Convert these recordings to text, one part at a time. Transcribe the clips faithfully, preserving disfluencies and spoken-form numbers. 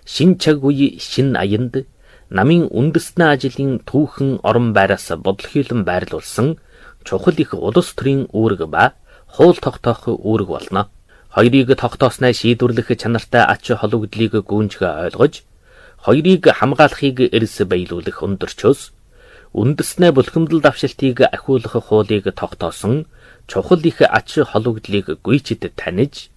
Шин цаг үе шин аянд намын үндэстэн ажлын түүхэн орон байраас бодлохийлон байрлуулсан чухал их улс төрийн үүрэг ба хууль тогтоох үүрэг болно. Хоёрыг тогтоосноо шийдвэрлэх чанартай ач холбогдлыг гүнжгэ ойлгож, хоёрыг хамгаалахыг эрс баялуулах өндөрчөөс үндэстнээ булхимдал давшилтыг ахиулах хуулийг тогтоосон чухал их ач холбогдлыг гүйчэд таних,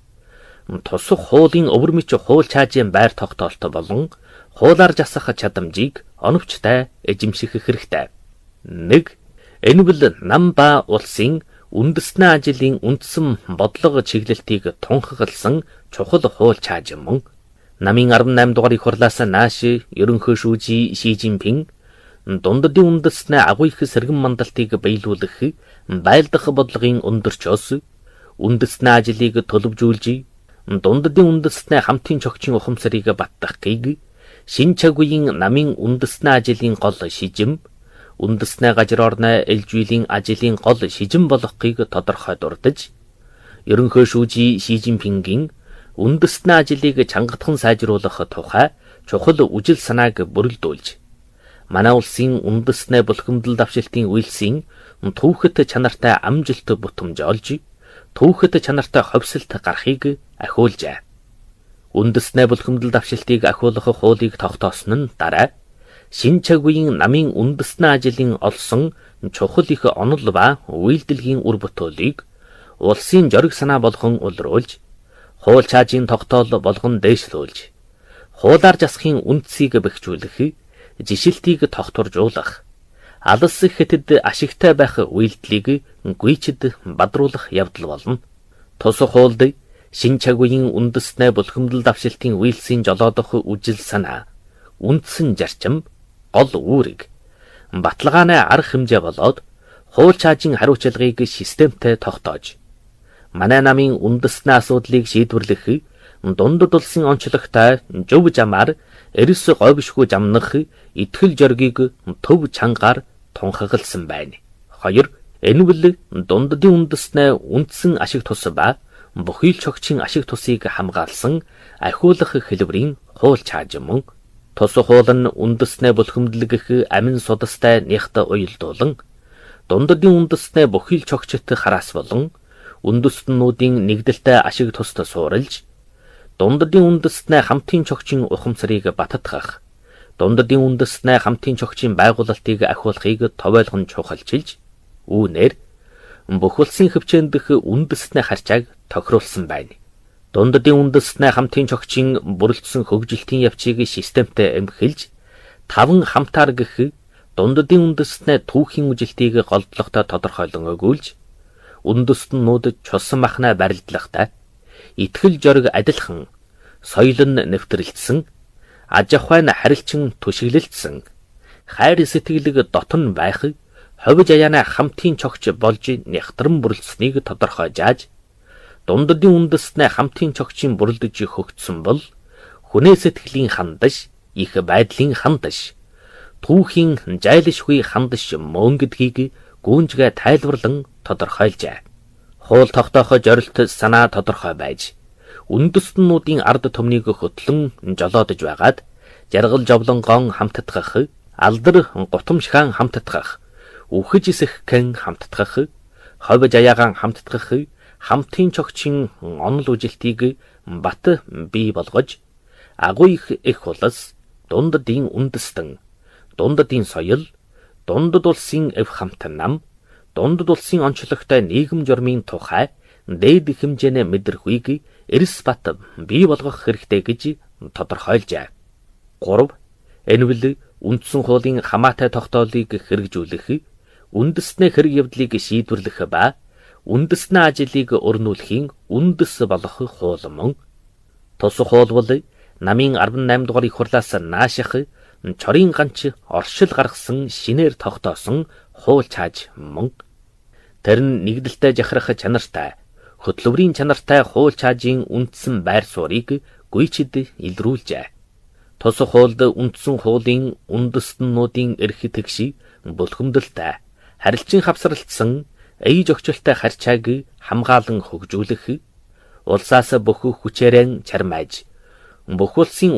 тусах хуулийн өвөр мэч хууль чаажийн байр тогтоолт болон хуулаар жасах чадамжийг оновчтой эзэмших хэрэгтэй. нэг. Энэ бол нам ба улсын үндэстэн ажлын үндсэн бодлого чиглэлтийг тунхагласан чухал хууль чааж мөн. Намын арван найм дугаар их хурлаас нааш ерөнхий шүүжи Ши Жинпин дундадын үндэстнээ агуу их сэргэн мандалтыг баялуулах байлдах бодлогын өндөрчөөс үндэстэн ажлыг төлөвжүүлж дундадын үндэстнээ хамтын чогчийн ухамсарыг баттгахыг шин цаг үеийн намын үндэстэн ажлын гол шижим, үндэстнээ гажир орны элжүйлийн ажлын гол шижим болгохыг тодорхой дурдж, ерөнхий шүүжи Ши Жинпингийн үндэстэн ажлыг чангатхан сайжруулах тухай чухал үжил санааг бүрэлдүүлж, манай улсын үндэстнээ булхимдал давшилтын үйлсийн түүхэт чанартай амжилт бүтэмж олж, түүхэт чанартай ховсолт гарахыг ахиулжээ. Үндэстнээ булхимдал давшилтыг ахиулах хуулийг тогтоосон нь дараа шин цаг үеийн намын үндэстэн ажлын олсон чухал их онол ба үйлдэлгийн үр бүтээлийг улсын жориг санаа болгон улруулж, хууль чаажийн тогтоол болгон дээшлүүлж, хуулаар засахын үндсийг бэхжүүлэх, жишилтийг тогтворжуулах, алс хэтэд ашигтай байх үйлдэлийг гүйчэд бадруулах явдал болно. Тусах хуульд шин цаг үеийн үндэстнээ булхимдал давшилтын үйлсийн жолоодох үжил санаа, үндсэн зарчим, гол үүрэг, баталгааны арга хэмжээ болоод хууль чаажийн хариуцлагыг системтэй тогтоож, манай намын үндэстний асуудлыг шийдвэрлэх, дундад улсын онцлогтой зөв замаар эрс говьшгүй замнах итгэл зоригийг төв чангаар тунхагласан байна. хоёр. Энэ бол дундадын үндэстнээ үндсэн ашиг тус ба бүхий л чогчийн ашиг тусыг хамгаалсан ахиулах хэлбэрийн хууль чааж мөн. Тусах хууль нь үндэстнээ булхимдлах амин судастай нягт уялдуулан, дундадын үндэстнээ бүхий л чогчт хараас болон үндэстнүүдийн нэгдэлтэй ашиг туст суурилж, дундадын үндэстнээ хамтын чогчийн ухамсарыг баттгах, дундадын үндэстнээ хамтын чогчийн байгуулалтыг ахиулахыг товойлгон чухалчилж, үүнээр бүх улсын хвчээндх үндэстний харьцааг тохируулсан байна. Дундадын үндэстнээ хамтын чогчийн бүрэлдсэн хөгжилтийн явцыг системтэй эмхэлж, таван хамтаар гэх дундадын үндэстнээ түүхийн үжилтийг голдлогтой тодорхойлон өгүүлж, үндэстнүүд чулсан махнаа барилдлахтай, итгэл зориг адилхан, соёл нь нэвтрэлтсэн, аж ахуй нь харилцан түшиглэлтсэн, хайр сэтгэлэг дотн байх, ховж аяана хамтын чогч болж нягтран бүрэлдэснийг тодорхой зааж, дундадын үндэстнээ хамтын чогчийн бүрэлдэж хөгжсөн бол хүнээ сэтгэлийн хандаш, их байдлын хандаш, түүхийн жайлшгүй хандаш мөн гэдгийг гүнжгэ тайлбарлан тодорхойлжээ. Хууль тогтоох зорилт санаа тодорхой байж, үндэстнүүдийн ард түмнийг хөтлөн жолоодж байгаад жаргал жовлонгон хамтдах, алдар гутамшхан хамтдах, үхэж исэххэн хамтдах, ховж аяагаан хамтдах, хамтын чогчийн онол үжилтийг бат бий болгож, агуу их их улс, дундадын үндэстэн, дундадын соёл, дундад улсын эв хамт нам, дундад улсын онцлогтой нийгэм журмын тухай дээд хэмжээний мэдрэхүйг эрс бат бий болгох хэрэгтэй гэж тодорхойлжээ. гурав. Энэ бол үндсэн хуулийн хамаатай тогтоолыг хэрэгжүүлэх, үндэстний хэрэг явдлыг шийдвэрлэх ба үндэстний ажлыг өрнүүлэхийн үндэс болох хууль мөн. Тусах хууль бол намын арван найм дугаар их хурлаас нааших чорын ганч оршил гаргасан шинээр тогтоосон хууль чааж мөн. Тэр нь нэгдэлтэй жахрах чанартай, хөтлөврийн чанартай хууль чаажийн үндсэн байр суурийг гүйчэд илрүүлжээ. Тусах хуульд үндсэн хуулийн үндэстнүүдийн эрх тэгш булхимдалтай, харилцан хавсралтсан, ээж өгчлөлтэй харьцааг хамгаалан хөгжүүлэх, улсаас бүх хүчээрэн чармааж, бүх улсын